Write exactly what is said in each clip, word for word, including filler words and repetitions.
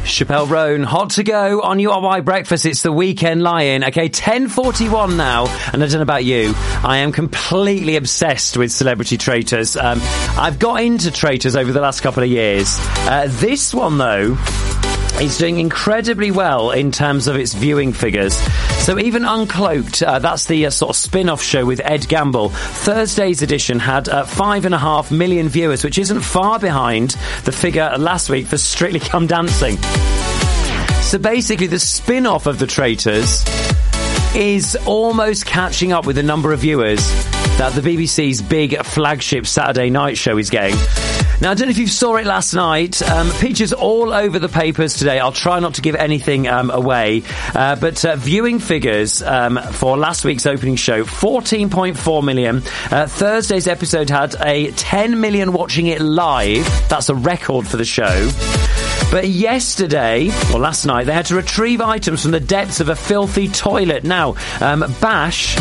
Chappelle Roan, hot to go on U R Y Breakfast. It's the Weekend Lion. Okay, ten forty-one now, and I don't know about you, I am completely obsessed with Celebrity Traitors. Um, I've got into Traitors over the last couple of years. Uh, this one, though, is doing incredibly well in terms of its viewing figures. So even Uncloaked, uh, that's the uh, sort of spin-off show with Ed Gamble, Thursday's edition had uh, five and a half million viewers, which isn't far behind the figure last week for Strictly Come Dancing. So basically the spin-off of The Traitors is almost catching up with the number of viewers that the B B C's big flagship Saturday night show is getting. Now, I don't know if you saw it last night. Um, pictures all over the papers today. I'll try not to give anything um, away. Uh, but uh, viewing figures um, for last week's opening show, fourteen point four million. Uh, Thursday's episode had a ten million watching it live. That's a record for the show. But yesterday, or last night, they had to retrieve items from the depths of a filthy toilet. Now, um, Bash...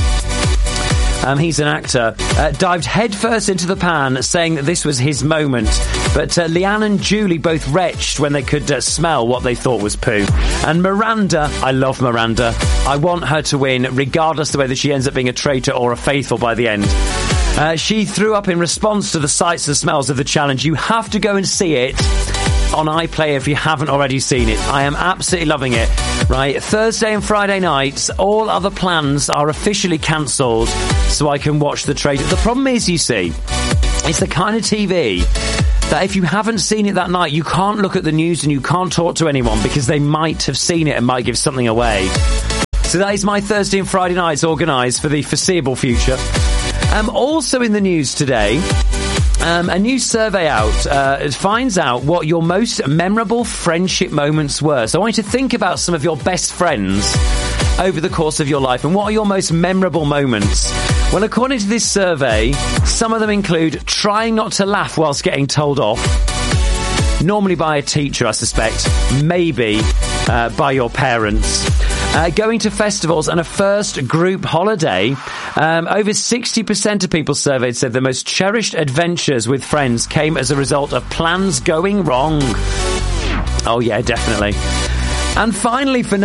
Um, he's an actor, uh, dived headfirst into the pan, saying that this was his moment. But uh, Leanne and Julie both retched when they could uh, smell what they thought was poo. And Miranda, I love Miranda. I want her to win, regardless of whether she ends up being a traitor or a faithful by the end. Uh, she threw up in response to the sights and smells of the challenge. You have to go and see it on iPlayer if you haven't already seen it. I am absolutely loving it. Right, Thursday and Friday nights, all other plans are officially cancelled so I can watch The Traitor. The problem is, you see, it's the kind of T V that if you haven't seen it that night, you can't look at the news and you can't talk to anyone because they might have seen it and might give something away. So that is my Thursday and Friday nights organised for the foreseeable future. Um, also in the news today... Um, a new survey out uh, finds out what your most memorable friendship moments were. So I want you to think about some of your best friends over the course of your life and what are your most memorable moments. Well, according to this survey, some of them include trying not to laugh whilst getting told off. Normally by a teacher, I suspect. Maybe uh, by your parents. Uh, going to festivals and a first group holiday. Um, over sixty percent of people surveyed said the most cherished adventures with friends came as a result of plans going wrong. Oh, yeah, definitely. And finally, for now,